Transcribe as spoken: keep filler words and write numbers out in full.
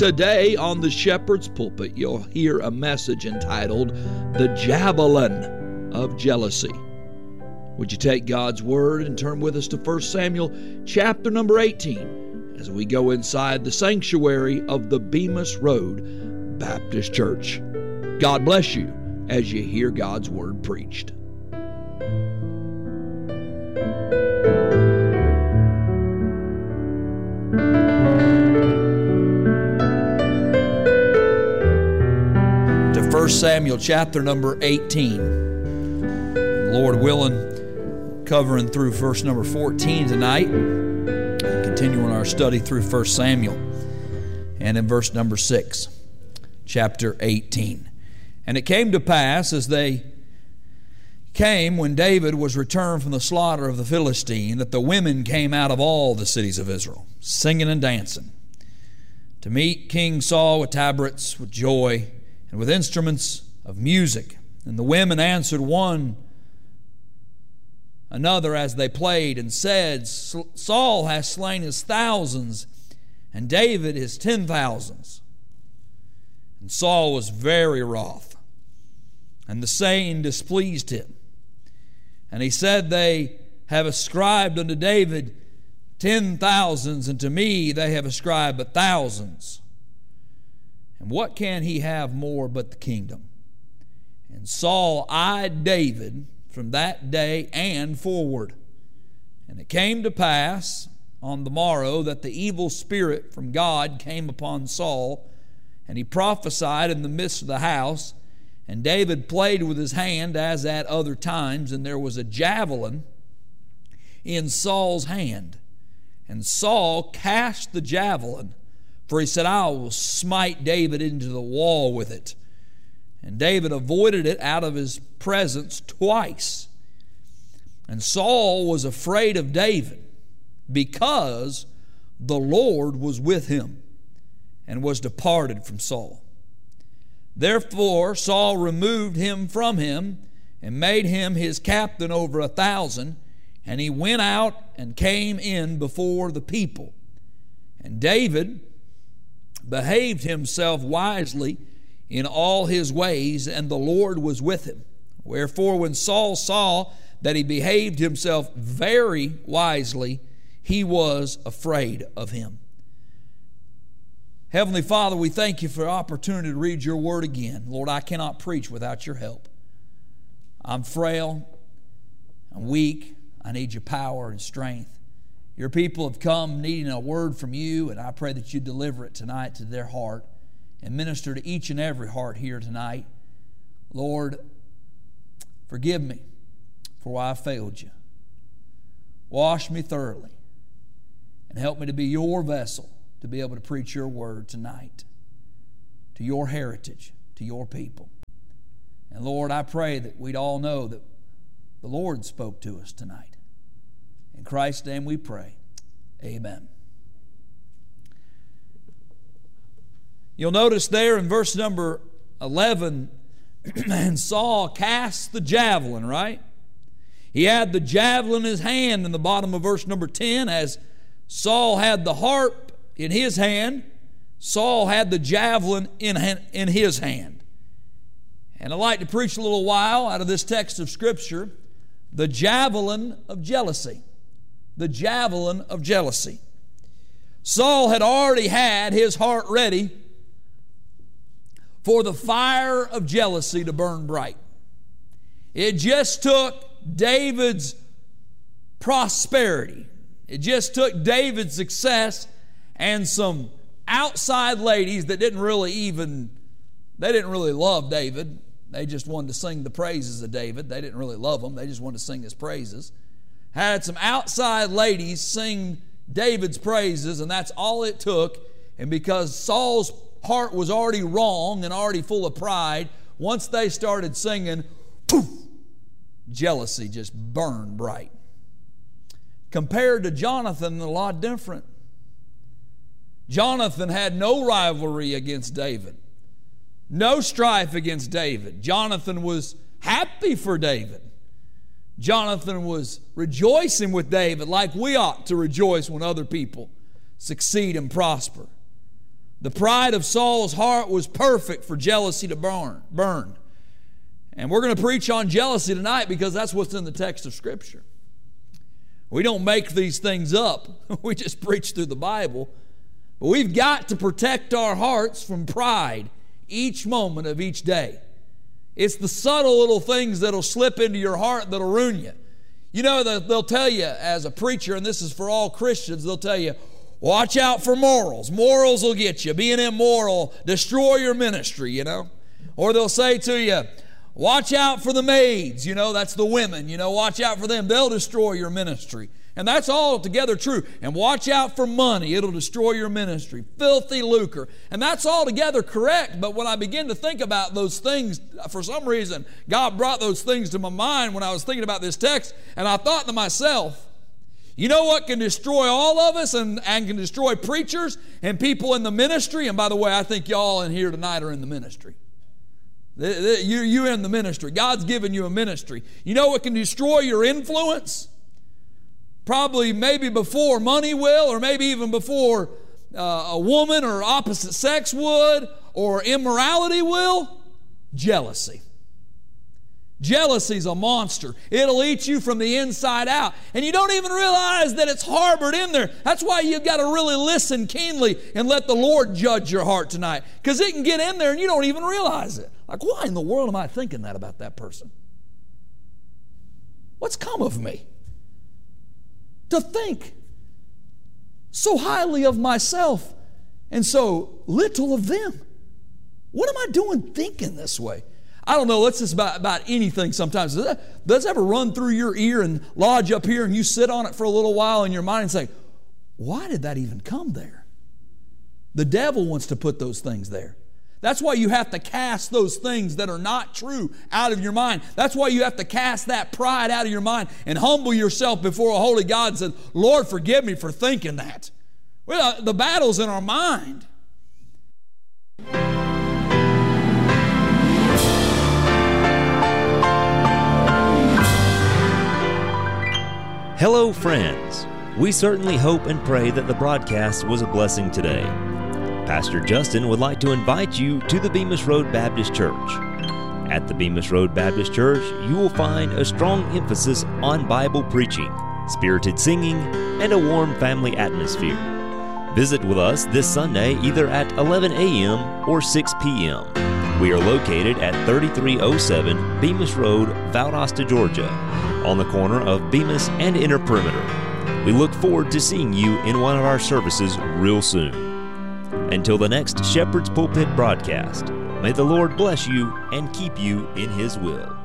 Today on the Shepherd's Pulpit, you'll hear a message entitled, The Javelin of Jealousy. Would you take God's Word and turn with us to First Samuel chapter number eighteen as we go inside the sanctuary of the Bemis Road Baptist Church. God bless you as you hear God's Word preached. First Samuel chapter number eighteen. Lord willing, covering through verse number fourteen tonight, and continuing our study through First Samuel. And in verse number six, chapter eighteen. And it came to pass as they came, when David was returned from the slaughter of the Philistine, that the women came out of all the cities of Israel, singing and dancing, to meet King Saul with tabrets, with joy, and with instruments of music. And the women answered one another as they played, and said, Saul hath slain his thousands, and David his ten thousands. And Saul was very wroth, and the saying displeased him. And he said, They have ascribed unto David ten thousands, and to me they have ascribed but thousands. And what can he have more but the kingdom? And Saul eyed David from that day and forward. And it came to pass on the morrow that the evil spirit from God came upon Saul, and he prophesied in the midst of the house. And David played with his hand as at other times, and there was a javelin in Saul's hand. And Saul cast the javelin, for he said, I will smite David into the wall with it. And David avoided it out of his presence twice. And Saul was afraid of David, because the Lord was with him, and was departed from Saul. Therefore Saul removed him from him, and made him his captain over a thousand. And he went out and came in before the people. And David behaved himself wisely in all his ways, and the Lord was with him. Wherefore when Saul saw that he behaved himself very wisely, he was afraid of him. Heavenly Father, we thank you for the opportunity to read your word again. Lord, I cannot preach without your help. I'm frail, I'm weak, I need your power and strength. Your people have come needing a word from you, and I pray that you deliver it tonight to their heart and minister to each and every heart here tonight. Lord, forgive me for why I failed you. Wash me thoroughly and help me to be your vessel to be able to preach your word tonight to your heritage, to your people. And Lord, I pray that we'd all know that the Lord spoke to us tonight. In Christ's name we pray. Amen. You'll notice there in verse number eleven, and Saul cast the javelin, right? He had the javelin in his hand in the bottom of verse number ten. As Saul had the harp in his hand, Saul had the javelin in, in his hand. And I'd like to preach a little while out of this text of Scripture, the javelin of jealousy. The javelin of jealousy. Saul had already had his heart ready for the fire of jealousy to burn bright. It just took David's prosperity. It just took David's success and some outside ladies that didn't really even, they didn't really love David. They just wanted to sing the praises of David. They didn't really love him. They just wanted to sing his praises. Had some outside ladies sing David's praises, and that's all it took. And because Saul's heart was already wrong and already full of pride, once they started singing, poof, jealousy just burned bright. Compared to Jonathan, a lot different. Jonathan had no rivalry against David, no strife against David. Jonathan was happy for David. Jonathan was rejoicing with David like we ought to rejoice when other people succeed and prosper. The pride of Saul's heart was perfect for jealousy to burn. burn. And we're going to preach on jealousy tonight because that's what's in the text of Scripture. We don't make these things up. We just preach through the Bible. But we've got to protect our hearts from pride each moment of each day. It's the subtle little things that'll slip into your heart that'll ruin you. You know, they'll tell you as a preacher, and this is for all Christians, they'll tell you, watch out for morals. Morals will get you. Being immoral, destroy your ministry, you know. Or they'll say to you, watch out for the maids, you know, that's the women, you know, watch out for them. They'll destroy your ministry. And that's all together true. And watch out for money. It'll destroy your ministry. Filthy lucre. And that's all together correct. But when I begin to think about those things, for some reason, God brought those things to my mind when I was thinking about this text. And I thought to myself, you know what can destroy all of us and, and can destroy preachers and people in the ministry? And by the way, I think y'all in here tonight are in the ministry. You, you're in the ministry. God's given you a ministry. You know what can destroy your influence? Probably maybe before money will, or maybe even before uh, a woman or opposite sex would, or immorality will. Jealousy. Jealousy's a monster. It'll eat you from the inside out. And you don't even realize that it's harbored in there. That's why you've got to really listen keenly and let the Lord judge your heart tonight. Because it can get in there and you don't even realize it. Like, why in the world am I thinking that about that person? What's come of me? To think so highly of myself and so little of them. What am I doing thinking this way? I don't know, it's just about, about anything sometimes. Does that, does that ever run through your ear and lodge up here and you sit on it for a little while in your mind and say, why did that even come there? The devil wants to put those things there. That's why you have to cast those things that are not true out of your mind. That's why you have to cast that pride out of your mind and humble yourself before a holy God and say, Lord, forgive me for thinking that. Well, the battle's in our mind. Hello, friends. We certainly hope and pray that the broadcast was a blessing today. Pastor Justin would like to invite you to the Bemis Road Baptist Church. At the Bemis Road Baptist Church, you will find a strong emphasis on Bible preaching, spirited singing, and a warm family atmosphere. Visit with us this Sunday either at eleven a.m. or six p.m. We are located at thirty-three oh seven Bemis Road, Valdosta, Georgia, on the corner of Bemis and Inner Perimeter. We look forward to seeing you in one of our services real soon. Until the next Shepherd's Pulpit broadcast, may the Lord bless you and keep you in His will.